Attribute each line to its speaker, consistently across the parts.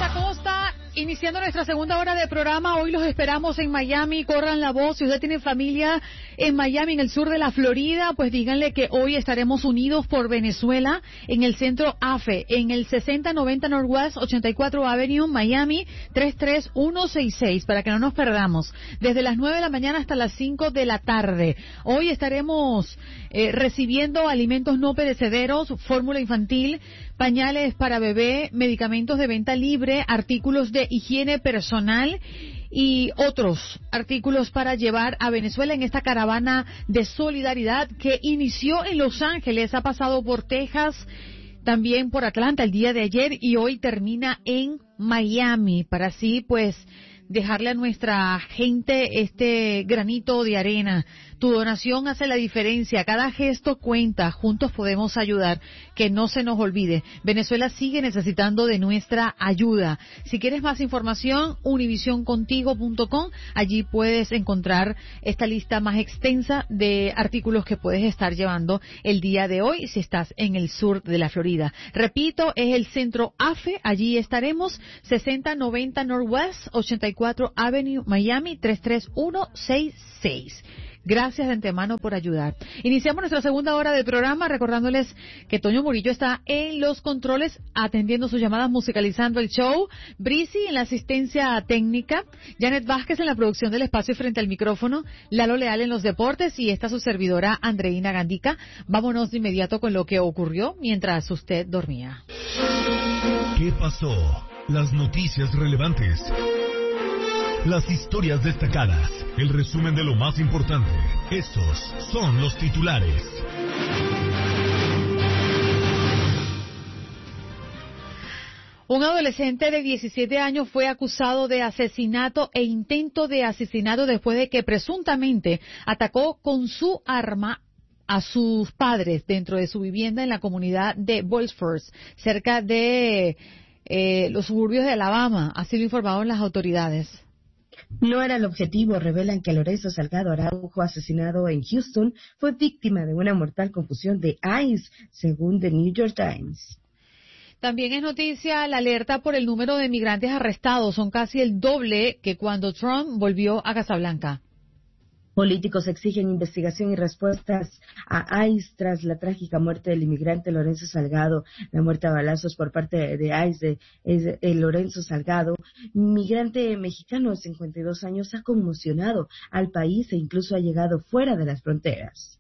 Speaker 1: Costa a Costa, iniciando nuestra segunda hora de programa. Hoy los esperamos en Miami. Corran la voz. Si usted tiene familia en Miami, en el sur de la Florida, pues díganle que hoy estaremos unidos por Venezuela en el centro AFE, en el 6090 Northwest 84 Avenue, Miami 33166, para que no nos perdamos. Desde las 9 de la mañana hasta las 5 de la tarde. Hoy estaremos recibiendo alimentos no perecederos, fórmula infantil, pañales para bebé, medicamentos de venta libre, artículos de higiene personal y otros artículos para llevar a Venezuela en esta caravana de solidaridad que inició en Los Ángeles, ha pasado por Texas, también por Atlanta el día de ayer y hoy termina en Miami, para así pues dejarle a nuestra gente este granito de arena. Tu donación hace la diferencia, cada gesto cuenta, juntos podemos ayudar, que no se nos olvide. Venezuela sigue necesitando de nuestra ayuda. Si quieres más información, univisioncontigo.com, allí puedes encontrar esta lista más extensa de artículos que puedes estar llevando el día de hoy si estás en el sur de la Florida. Repito, es el centro AFE, allí estaremos, 6090 Northwest 84 Avenue, Miami 33166. Gracias de antemano por ayudar. Iniciamos nuestra segunda hora del programa recordándoles que Toño Murillo está en los controles atendiendo sus llamadas, musicalizando el show. Brisi en la asistencia técnica, Janet Vázquez en la producción del espacio frente al micrófono, Lalo Leal en los deportes y esta su servidora Andreina Gandica. Vámonos de inmediato con lo que ocurrió mientras usted dormía.
Speaker 2: ¿Qué pasó? Las noticias relevantes. Las historias destacadas, el resumen de lo más importante. Estos son los titulares.
Speaker 1: Un adolescente de 17 años fue acusado de asesinato e intento de asesinato después de que presuntamente atacó con su arma a sus padres dentro de su vivienda en la comunidad de Bolsford, cerca de los suburbios de Alabama. Así lo informaron las autoridades.
Speaker 3: No era el objetivo. Revelan que Lorenzo Salgado Araujo, asesinado en Houston, fue víctima de una mortal confusión de ICE, según The New York Times.
Speaker 1: También es noticia la alerta por el número de migrantes arrestados. Son casi el doble que cuando Trump volvió a Casablanca.
Speaker 3: Políticos exigen investigación y respuestas a ICE tras la trágica muerte del inmigrante Lorenzo Salgado. La muerte a balazos por parte de ICE de Lorenzo Salgado, inmigrante mexicano de 52 años, ha conmocionado al país e incluso ha llegado fuera de las fronteras.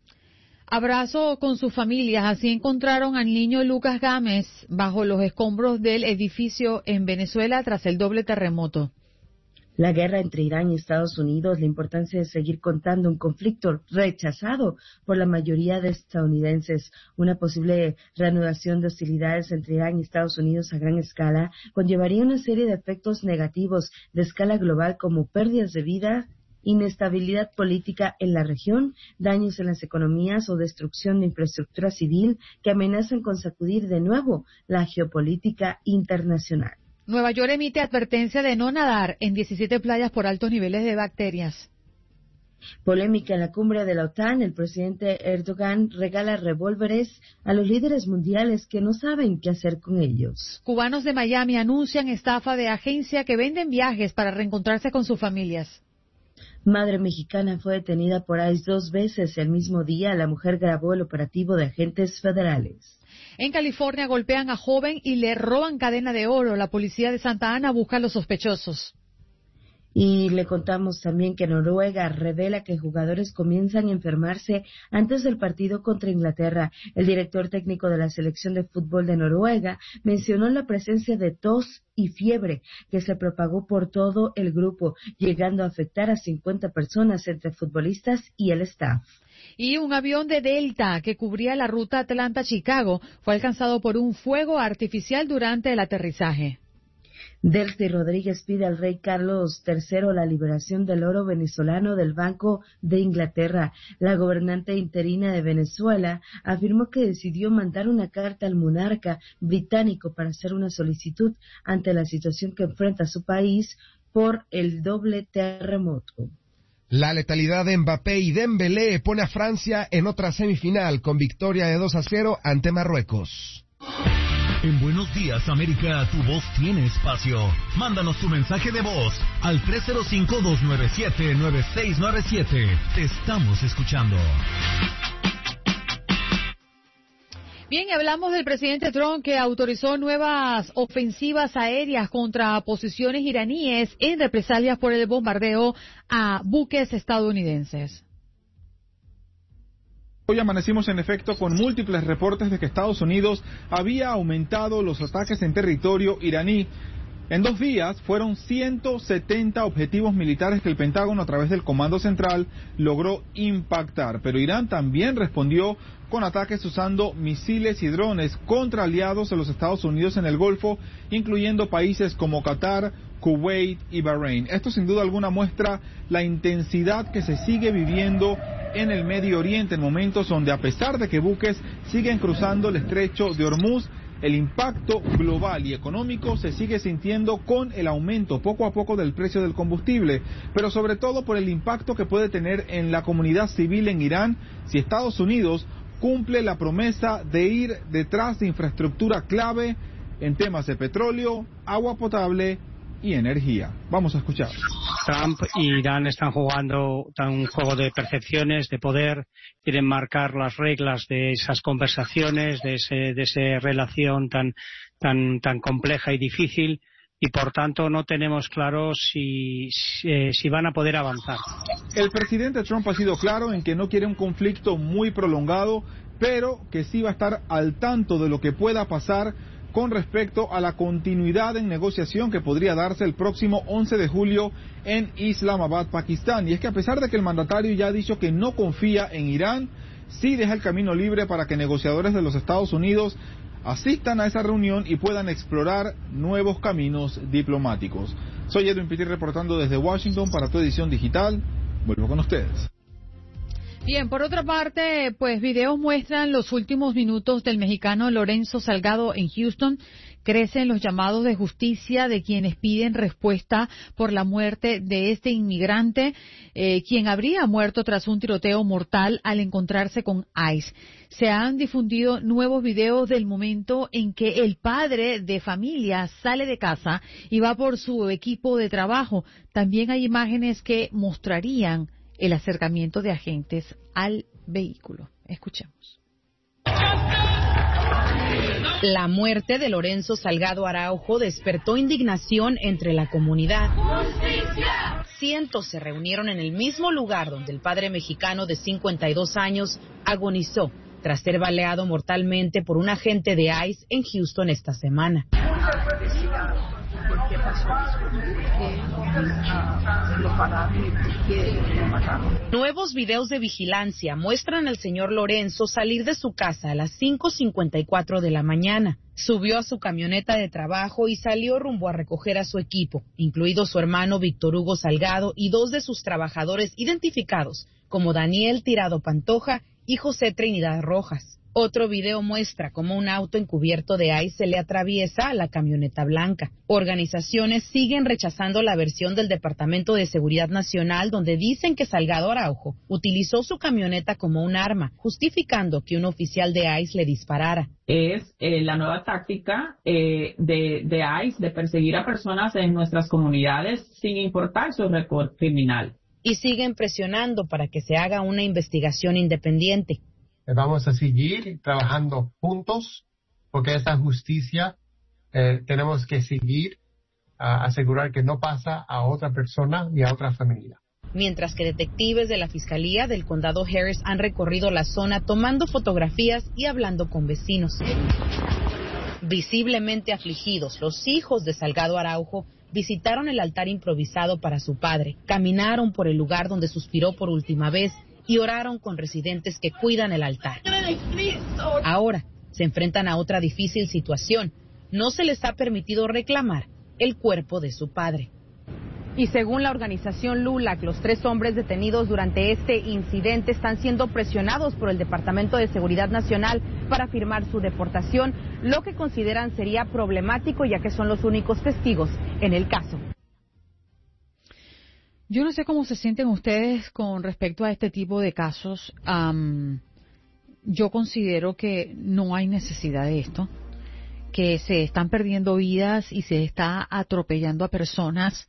Speaker 1: Abrazo con sus familias. Así encontraron al niño Lucas Gámez bajo los escombros del edificio en Venezuela tras el doble terremoto.
Speaker 3: La guerra entre Irán y Estados Unidos, la importancia de seguir contando un conflicto rechazado por la mayoría de estadounidenses. Una posible reanudación de hostilidades entre Irán y Estados Unidos a gran escala conllevaría una serie de efectos negativos de escala global como pérdidas de vida, inestabilidad política en la región, daños en las economías o destrucción de infraestructura civil que amenazan con sacudir de nuevo la geopolítica internacional.
Speaker 1: Nueva York emite advertencia de no nadar en 17 playas por altos niveles de bacterias.
Speaker 3: Polémica en la cumbre de la OTAN. El presidente Erdogan regala revólveres a los líderes mundiales que no saben qué hacer con ellos.
Speaker 1: Cubanos de Miami anuncian estafa de agencia que venden viajes para reencontrarse con sus familias.
Speaker 3: Madre mexicana fue detenida por ICE 2 veces el mismo día. La mujer grabó el operativo de agentes federales.
Speaker 1: En California golpean a joven y le roban cadena de oro. La policía de Santa Ana busca a los sospechosos.
Speaker 3: Y le contamos también que Noruega revela que jugadores comienzan a enfermarse antes del partido contra Inglaterra. El director técnico de la selección de fútbol de Noruega mencionó la presencia de tos y fiebre que se propagó por todo el grupo, llegando a afectar a 50 personas entre futbolistas y el staff.
Speaker 1: Y un avión de Delta que cubría la ruta Atlanta-Chicago fue alcanzado por un fuego artificial durante el aterrizaje.
Speaker 3: Delcy Rodríguez pide al rey Carlos III la liberación del oro venezolano del Banco de Inglaterra. La gobernante interina de Venezuela afirmó que decidió mandar una carta al monarca británico para hacer una solicitud ante la situación que enfrenta su país por el doble terremoto.
Speaker 4: La letalidad de Mbappé y Dembélé pone a Francia en otra semifinal con victoria de 2-0 ante Marruecos.
Speaker 2: En Buenos Días, América, tu voz tiene espacio. Mándanos tu mensaje de voz al 305-297-9697. Te estamos escuchando.
Speaker 1: Bien, hablamos del presidente Trump que autorizó nuevas ofensivas aéreas contra posiciones iraníes en represalias por el bombardeo a buques estadounidenses.
Speaker 5: Hoy amanecimos en efecto con múltiples reportes de que Estados Unidos había aumentado los ataques en territorio iraní. En 2 días fueron 170 objetivos militares que el Pentágono a través del Comando Central logró impactar. Pero Irán también respondió con ataques usando misiles y drones contra aliados de los Estados Unidos en el Golfo, incluyendo países como Qatar, Kuwait y Bahrein. Esto sin duda alguna muestra la intensidad que se sigue viviendo en el Medio Oriente en momentos donde, a pesar de que buques siguen cruzando el estrecho de Hormuz, el impacto global y económico se sigue sintiendo con el aumento poco a poco del precio del combustible, pero sobre todo por el impacto que puede tener en la comunidad civil en Irán si Estados Unidos cumple la promesa de ir detrás de infraestructura clave en temas de petróleo, agua potable y energía. Vamos a escuchar.
Speaker 6: Trump y Irán están jugando un juego de percepciones, de poder, quieren marcar las reglas de esas conversaciones, de esa relación tan compleja y difícil, y por tanto no tenemos claro si van a poder avanzar.
Speaker 5: El presidente Trump ha sido claro en que no quiere un conflicto muy prolongado, pero que sí va a estar al tanto de lo que pueda pasar con respecto a la continuidad en negociación que podría darse el próximo 11 de julio en Islamabad, Pakistán. Y es que, a pesar de que el mandatario ya ha dicho que no confía en Irán, sí deja el camino libre para que negociadores de los Estados Unidos asistan a esa reunión y puedan explorar nuevos caminos diplomáticos. Soy Edwin Pitti reportando desde Washington para Tu Edición Digital. Vuelvo con ustedes.
Speaker 1: Bien, por otra parte, pues videos muestran los últimos minutos del mexicano Lorenzo Salgado en Houston. Crecen los llamados de justicia de quienes piden respuesta por la muerte de este inmigrante, quien habría muerto tras un tiroteo mortal al encontrarse con ICE. Se han difundido nuevos videos del momento en que el padre de familia sale de casa y va por su equipo de trabajo. También hay imágenes que mostrarían el acercamiento de agentes al vehículo. Escuchemos.
Speaker 7: La muerte de Lorenzo Salgado Araujo despertó indignación entre la comunidad. ¡Justicia! Cientos se reunieron en el mismo lugar donde el padre mexicano de 52 años agonizó tras ser baleado mortalmente por un agente de ICE en Houston esta semana. ¿Por qué pasó eso? Nuevos videos de vigilancia muestran al señor Lorenzo salir de su casa a las 5:54 de la mañana. Subió a su camioneta de trabajo y salió rumbo a recoger a su equipo, incluido su hermano Víctor Hugo Salgado y 2 de sus trabajadores identificados como Daniel Tirado Pantoja y José Trinidad Rojas. Otro video muestra cómo un auto encubierto de ICE se le atraviesa a la camioneta blanca. Organizaciones siguen rechazando la versión del Departamento de Seguridad Nacional, donde dicen que Salgado Araujo utilizó su camioneta como un arma, justificando que un oficial de ICE le disparara.
Speaker 8: Es la nueva táctica de ICE de perseguir a personas en nuestras comunidades sin importar su récord criminal.
Speaker 7: Y siguen presionando para que se haga una investigación independiente.
Speaker 9: Vamos a seguir trabajando juntos porque esa justicia tenemos que seguir a asegurar que no pasa a otra persona ni a otra familia.
Speaker 7: Mientras que detectives de la Fiscalía del Condado Harris han recorrido la zona tomando fotografías y hablando con vecinos. Visiblemente afligidos, los hijos de Salgado Araujo visitaron el altar improvisado para su padre, caminaron por el lugar donde suspiró por última vez y oraron con residentes que cuidan el altar. Ahora se enfrentan a otra difícil situación. No se les ha permitido reclamar el cuerpo de su padre. Y según la organización LULAC, los 3 hombres detenidos durante este incidente están siendo presionados por el Departamento de Seguridad Nacional para firmar su deportación, lo que consideran sería problemático ya que son los únicos testigos en el caso.
Speaker 1: Yo no sé cómo se sienten ustedes con respecto a este tipo de casos. Yo considero que no hay necesidad de esto, que se están perdiendo vidas y se está atropellando a personas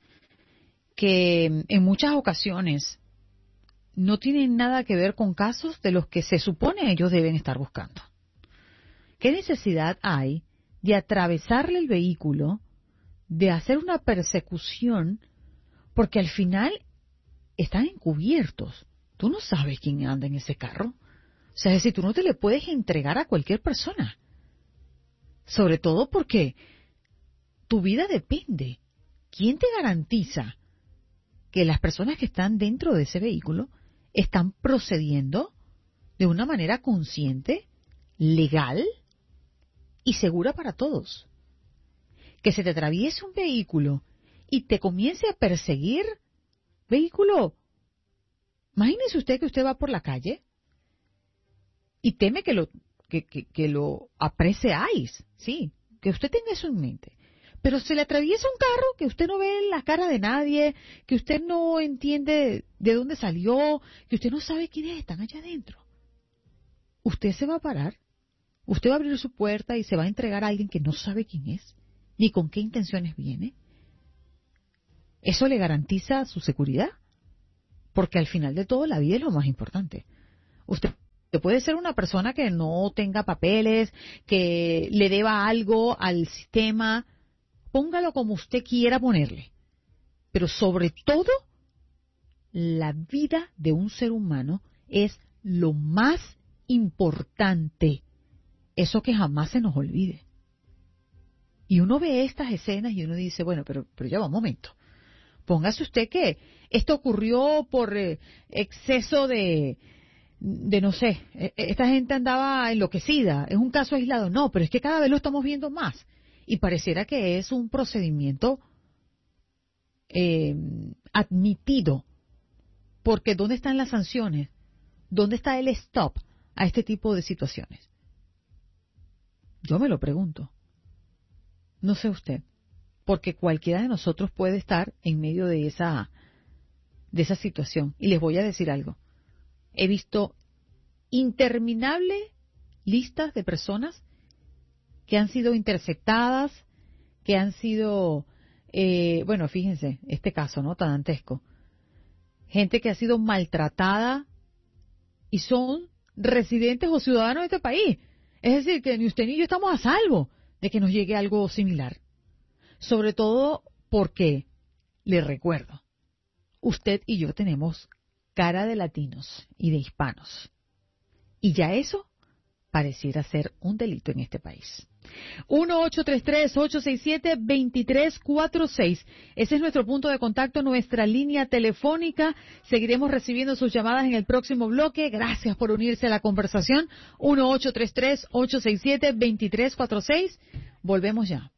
Speaker 1: que en muchas ocasiones no tienen nada que ver con casos de los que se supone ellos deben estar buscando. ¿Qué necesidad hay de atravesarle el vehículo, de hacer una persecución, porque al final están encubiertos? Tú no sabes quién anda en ese carro. O sea, es decir, tú no te le puedes entregar a cualquier persona. Sobre todo porque tu vida depende. ¿Quién te garantiza que las personas que están dentro de ese vehículo están procediendo de una manera consciente, legal y segura para todos? Que se te atraviese un vehículo y te comience a perseguir, vehículo, imagínese usted que usted va por la calle y teme que lo aprese ICE, sí, que usted tenga eso en mente. Pero se le atraviesa un carro que usted no ve la cara de nadie, que usted no entiende de dónde salió, que usted no sabe quiénes están allá adentro. Usted se va a parar, usted va a abrir su puerta y se va a entregar a alguien que no sabe quién es, ni con qué intenciones viene. ¿Eso le garantiza su seguridad? Porque al final de todo la vida es lo más importante. Usted puede ser una persona que no tenga papeles, que le deba algo al sistema, póngalo como usted quiera ponerle. Pero sobre todo, la vida de un ser humano es lo más importante. Eso que jamás se nos olvide. Y uno ve estas escenas y uno dice, bueno, pero ya va un momento. Póngase usted que esto ocurrió por exceso de no sé, esta gente andaba enloquecida, es un caso aislado. No, pero es que cada vez lo estamos viendo más. Y pareciera que es un procedimiento admitido. Porque ¿dónde están las sanciones? ¿Dónde está el stop a este tipo de situaciones? Yo me lo pregunto. No sé usted. Porque cualquiera de nosotros puede estar en medio de esa situación. Y les voy a decir algo. He visto interminables listas de personas que han sido interceptadas, que han sido, bueno, fíjense, este caso, ¿no? Tan dantesco. Gente que ha sido maltratada y son residentes o ciudadanos de este país. Es decir, que ni usted ni yo estamos a salvo de que nos llegue algo similar. Sobre todo porque, le recuerdo, usted y yo tenemos cara de latinos y de hispanos. Y ya eso pareciera ser un delito en este país. 1-833-867-2346. Ese es nuestro punto de contacto, nuestra línea telefónica. Seguiremos recibiendo sus llamadas en el próximo bloque. Gracias por unirse a la conversación. 1-833-867-2346. Volvemos ya.